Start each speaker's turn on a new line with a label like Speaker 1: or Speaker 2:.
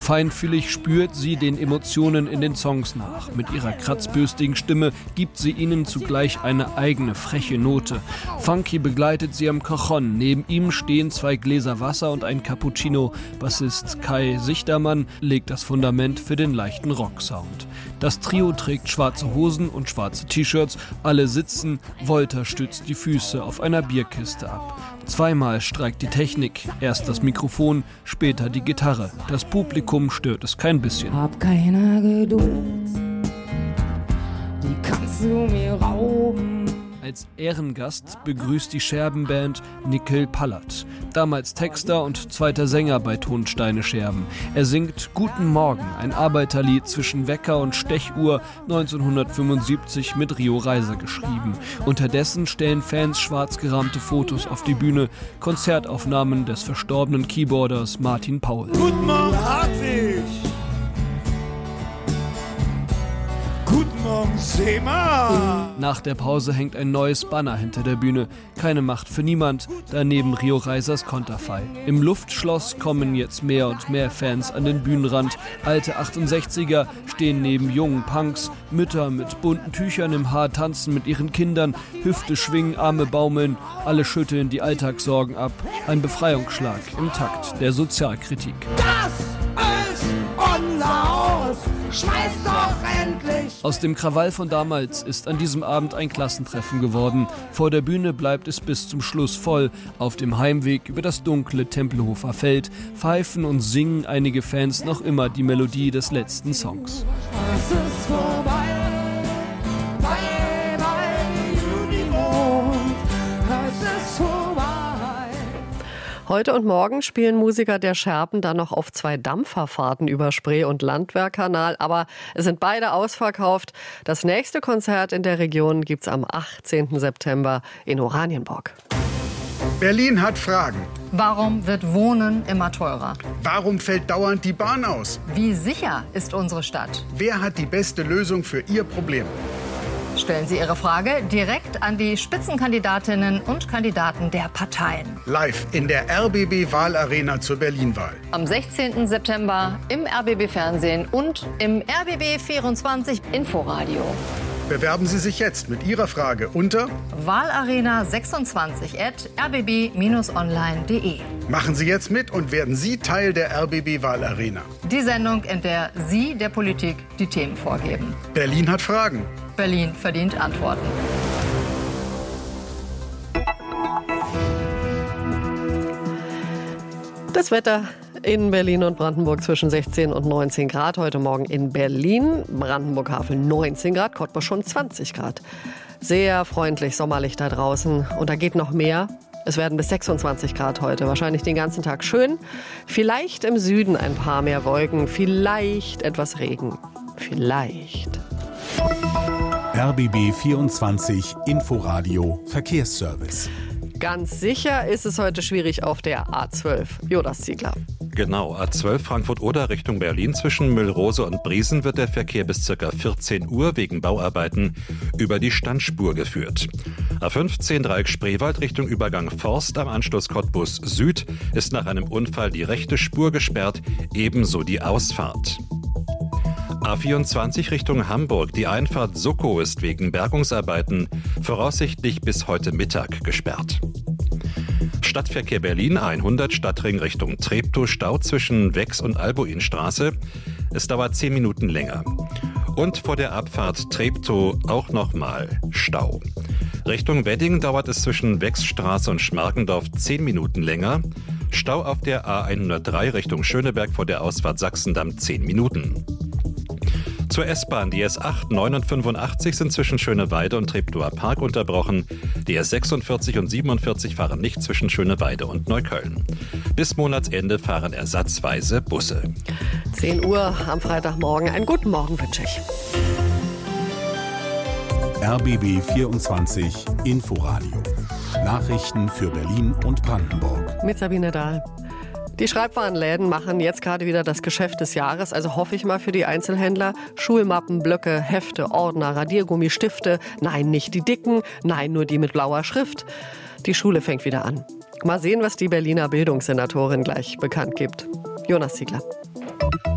Speaker 1: Feinfühlig spürt sie den Emotionen in den Songs nach. Mit ihrer kratzbürstigen Stimme gibt sie ihnen zugleich eine eigene, freche Note. Funky begleitet sie am Cajon. Neben ihm stehen 2 Gläser Wasser und ein Cappuccino. Bassist Kai Sichtermann legt das Fundament für den leichten Rocksound. Das Trio trägt schwarze Hosen und schwarze T-Shirts. Alle sitzen, Wolter stützt die Füße auf einer Bierkiste ab. Zweimal streikt die Technik. Erst das Mikrofon, später die Gitarre. Das Publikum stört es kein bisschen.
Speaker 2: Hab keine Geduld, die kannst du mir rauben.
Speaker 1: Als Ehrengast begrüßt die Scherbenband Nickel Pallert. Damals Texter und zweiter Sänger bei Tonsteine Scherben. Er singt Guten Morgen, ein Arbeiterlied zwischen Wecker und Stechuhr, 1975 mit Rio Reiser geschrieben. Unterdessen stellen Fans schwarz gerahmte Fotos auf die Bühne, Konzertaufnahmen des verstorbenen Keyboarders Martin Paul.
Speaker 3: Guten Morgen, Hartwig! Guten Morgen, Seemann!
Speaker 1: Nach der Pause hängt ein neues Banner hinter der Bühne. Keine Macht für niemand, daneben Rio Reisers Konterfei. Im Luftschloss kommen jetzt mehr und mehr Fans an den Bühnenrand. Alte 68er stehen neben jungen Punks. Mütter mit bunten Tüchern im Haar tanzen mit ihren Kindern. Hüfte schwingen, Arme baumeln. Alle schütteln die Alltagssorgen ab. Ein Befreiungsschlag im Takt der Sozialkritik.
Speaker 2: Das ist unser Haus! Schmeiß doch endlich!
Speaker 1: Aus dem Krawall von damals ist an diesem Abend ein Klassentreffen geworden. Vor der Bühne bleibt es bis zum Schluss voll. Auf dem Heimweg über das dunkle Tempelhofer Feld pfeifen und singen einige Fans noch immer die Melodie des letzten Songs.
Speaker 2: Es ist vorbei, bye, bye, Unimond. Es ist vorbei.
Speaker 4: Heute und morgen spielen Musiker der Scherben dann noch auf 2 Dampferfahrten über Spree- und Landwehrkanal. Aber es sind beide ausverkauft. Das nächste Konzert in der Region gibt's am 18. September in Oranienburg.
Speaker 5: Berlin hat Fragen.
Speaker 6: Warum wird Wohnen immer teurer?
Speaker 5: Warum fällt dauernd die Bahn aus?
Speaker 6: Wie sicher ist unsere Stadt?
Speaker 5: Wer hat die beste Lösung für Ihr Problem?
Speaker 6: Stellen Sie Ihre Frage direkt an die Spitzenkandidatinnen und Kandidaten der Parteien.
Speaker 5: Live in der RBB-Wahlarena zur Berlin-Wahl.
Speaker 6: Am 16. September im RBB-Fernsehen und im RBB24 Inforadio.
Speaker 5: Bewerben Sie sich jetzt mit Ihrer Frage unter
Speaker 6: wahlarena26@rbb-online.de.
Speaker 5: Machen Sie jetzt mit und werden Sie Teil der RBB-Wahlarena.
Speaker 6: Die Sendung, in der Sie der Politik die Themen vorgeben.
Speaker 5: Berlin hat Fragen.
Speaker 6: Berlin verdient Antworten.
Speaker 4: Das Wetter in Berlin und Brandenburg zwischen 16 und 19 Grad. Heute Morgen in Berlin, Brandenburg-Havel 19 Grad, Cottbus schon 20 Grad. Sehr freundlich, sommerlich da draußen. Und da geht noch mehr. Es werden bis 26 Grad heute, wahrscheinlich den ganzen Tag schön. Vielleicht im Süden ein paar mehr Wolken, vielleicht etwas Regen. Vielleicht.
Speaker 7: RBB 24 Inforadio Verkehrsservice.
Speaker 4: Ganz sicher ist es heute schwierig auf der A12. Jonas Ziegler.
Speaker 8: Genau, A12 Frankfurt-Oder Richtung Berlin. Zwischen Müllrose und Briesen wird der Verkehr bis ca. 14 Uhr wegen Bauarbeiten über die Standspur geführt. A15 Dreieck Spreewald Richtung Übergang Forst am Anschluss Cottbus Süd ist nach einem Unfall die rechte Spur gesperrt, ebenso die Ausfahrt. A24 Richtung Hamburg. Die Einfahrt Soko ist wegen Bergungsarbeiten voraussichtlich bis heute Mittag gesperrt. Stadtverkehr Berlin 100 Stadtring Richtung Treptow. Stau zwischen Wex und Albuinstraße. Es dauert 10 Minuten länger. Und vor der Abfahrt Treptow auch nochmal Stau. Richtung Wedding dauert es zwischen Wexstraße und Schmargendorf 10 Minuten länger. Stau auf der A103 Richtung Schöneberg vor der Ausfahrt Sachsendamm 10 Minuten. Zur S-Bahn. Die S8, 9 und 85 sind zwischen Schöneweide und Treptower Park unterbrochen. Die S46 und 47 fahren nicht zwischen Schöneweide und Neukölln. Bis Monatsende fahren ersatzweise Busse.
Speaker 4: 10 Uhr am Freitagmorgen. Einen guten Morgen wünsche ich.
Speaker 7: RBB 24 Inforadio. Nachrichten für Berlin und Brandenburg.
Speaker 4: Mit Sabine Dahl. Die Schreibwarenläden machen jetzt gerade wieder das Geschäft des Jahres, also hoffe ich mal für die Einzelhändler. Schulmappen, Blöcke, Hefte, Ordner, Radiergummi, Stifte. Nein, nicht die dicken, nein, nur die mit blauer Schrift. Die Schule fängt wieder an. Mal sehen, was die Berliner Bildungssenatorin gleich bekannt gibt. Jonas Ziegler.